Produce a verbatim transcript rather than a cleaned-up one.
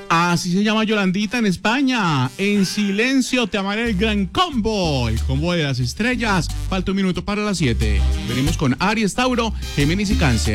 Así se llama Yolandita en España. En silencio te amaré, el gran combo. El combo de las estrellas. Falta un minuto para las siete. Venimos con Aries, Tauro, Géminis y Cáncer.